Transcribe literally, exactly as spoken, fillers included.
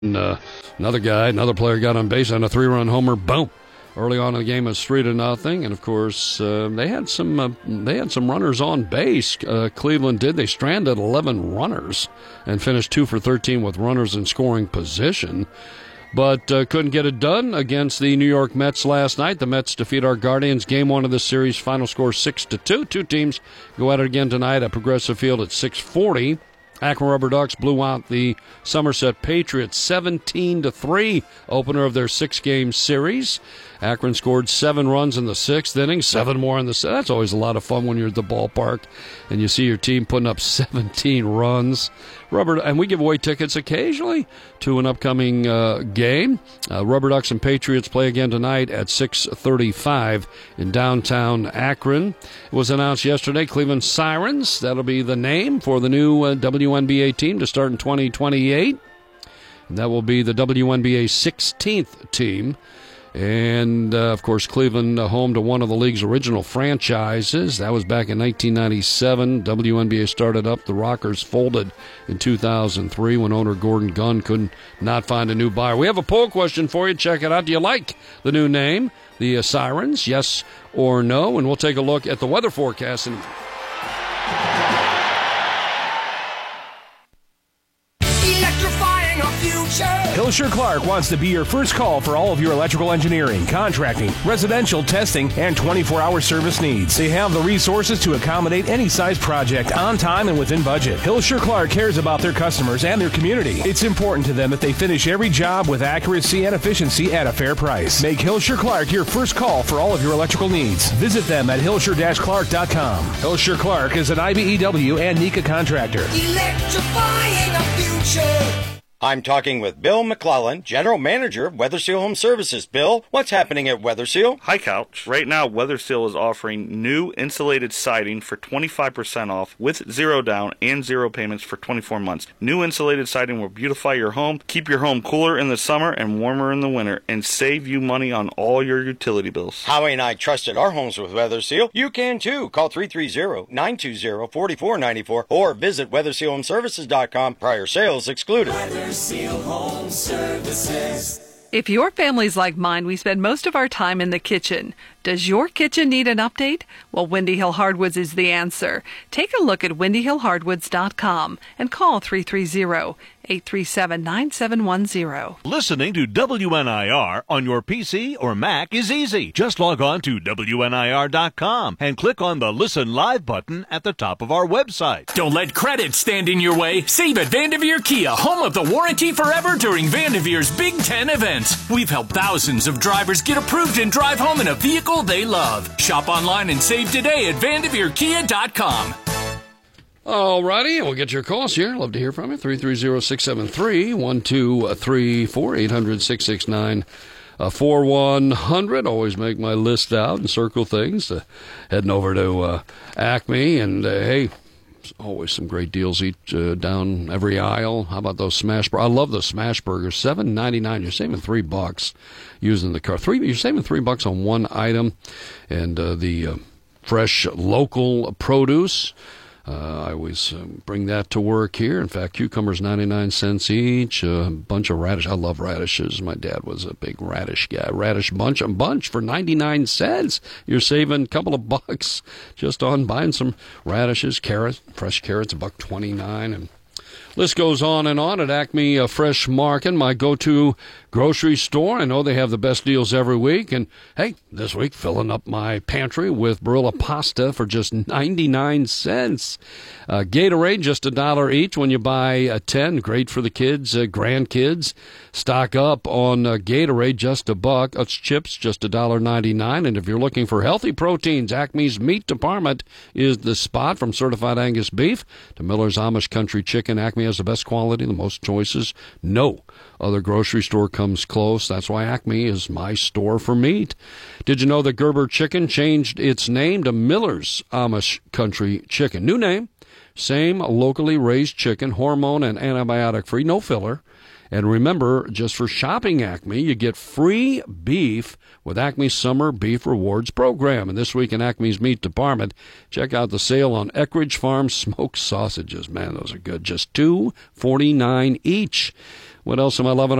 And, uh, another guy, another player got on base on a three-run homer. Boom! Early on in the game, it was three to nothing, and of course uh, they had some uh, they had some runners on base. Uh, Cleveland did. They stranded eleven runners and finished two for thirteen with runners in scoring position, but uh, couldn't get it done against the New York Mets last night. The Mets defeat our Guardians. Game one of the series. Final score six to two. Two teams go at it again tonight at Progressive Field at six forty. Akron Rubber Ducks blew out the Somerset Patriots seventeen to three, opener of their six-game series. Akron scored seven runs in the sixth inning, seven more in the seventh. That's always a lot of fun when you're at the ballpark and you see your team putting up seventeen runs. Rubber, and we give away tickets occasionally to an upcoming uh, game. Uh, Rubber Ducks and Patriots play again tonight at six thirty-five in downtown Akron. It was announced yesterday, Cleveland Sirens. That'll be the name for the new uh, W N B A team to start in twenty twenty-eight. And that will be the W N B A sixteenth team. And, uh, of course, Cleveland uh, home to one of the league's original franchises. That was back in nineteen ninety-seven. W N B A started up. The Rockers folded in two thousand three when owner Gordon Gunn couldn't not find a new buyer. We have a poll question for you. Check it out. Do you like the new name, the uh, Sirens, yes or no? And we'll take a look at the weather forecast. And Hilscher Clark wants to be your first call for all of your electrical engineering, contracting, residential testing, and twenty-four hour service needs. They have the resources to accommodate any size project on time and within budget. Hilscher Clark cares about their customers and their community. It's important to them that they finish every job with accuracy and efficiency at a fair price. Make Hilscher Clark your first call for all of your electrical needs. Visit them at hilscher dash clark dot com. Hilscher Clark is an I B E W and NECA contractor. Electrifying the future. I'm talking with Bill McClellan, General Manager of WeatherSeal Home Services. Bill, what's happening at WeatherSeal? Hi, Couch. Right now, WeatherSeal is offering new insulated siding for twenty-five percent off with zero down and zero payments for twenty-four months. New insulated siding will beautify your home, keep your home cooler in the summer and warmer in the winter, and save you money on all your utility bills. Howie and I trusted our homes with WeatherSeal. You can too. Call three three zero, nine two zero, four four nine four or visit weather seal home services dot com. Prior sales excluded. WeatherSeal Home Services. If your family's like mine, we spend most of our time in the kitchen. Does your kitchen need an update? Well, Windy Hill Hardwoods is the answer. Take a look at windy hill hardwoods dot com and call three three zero, eight three seven, nine seven one zero. Listening to W N I R on your P C or Mac is easy. Just log on to W N I R dot com and click on the Listen Live button at the top of our website. Don't let credit stand in your way. Save at Vanderveer Kia, home of the warranty forever during Vanderveer's Big Ten event. We've helped thousands of drivers get approved and drive home in a vehicle they love. Shop online and save today at vanderveer kia dot com. All righty, we'll get your calls here. Love to hear from you. three three zero, six seven three, one two three four, eight hundred, six six nine, four one zero zero. Always make my list out and circle things. Uh, heading over to uh, Acme, and uh, hey, always some great deals each uh, down every aisle. How about those smash burgers? I love the smash burgers. seven ninety-nine. You're saving three bucks using the car. Three. You're saving three bucks on one item, and uh, the uh, fresh local produce. Uh, I always uh, bring that to work here. In fact, cucumbers ninety-nine cents each. A bunch of radish. I love radishes. My dad was a big radish guy. Radish bunch, a bunch for ninety-nine cents. You're saving a couple of bucks just on buying some radishes, carrots, fresh carrots, a buck twenty-nine, and list goes on and on at Acme uh, Fresh Market, my go-to grocery store. I know they have the best deals every week. And, hey, this week, filling up my pantry with Barilla pasta for just ninety-nine cents. Uh, Gatorade, just a dollar each when you buy uh, ten. Great for the kids, uh, grandkids. Stock up on uh, Gatorade, just a buck. Utz chips, just a dollar ninety-nine. And if you're looking for healthy proteins, Acme's Meat Department is the spot. From certified Angus beef to Miller's Amish Country Chicken, Acme has the best quality, the most choices. No other grocery store comes close. That's why Acme is my store for meat. Did you know that Gerber Chicken changed its name to Miller's Amish Country Chicken? New name, same locally raised chicken, hormone and antibiotic free, no filler. And remember, just for shopping Acme, you get free beef with Acme's Summer Beef Rewards program. And this week in Acme's Meat Department, check out the sale on Eckridge Farm smoked sausages. Man, those are good. Just two forty-nine each. What else am I loving